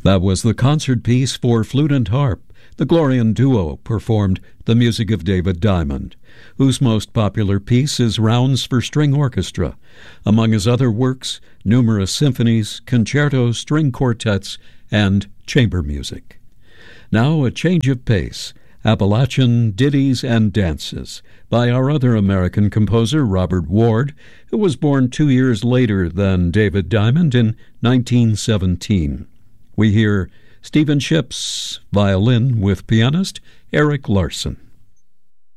That was the concert piece for flute and harp. The Glorian Duo performed the music of David Diamond, whose most popular piece is Rounds for String Orchestra. Among his other works, numerous symphonies, concertos, string quartets, and chamber music. Now a change of pace, Appalachian Ditties and Dances by our other American composer, Robert Ward, who was born 2 years later than David Diamond in 1917. We hear Stephen Shipp's violin with pianist Eric Larson.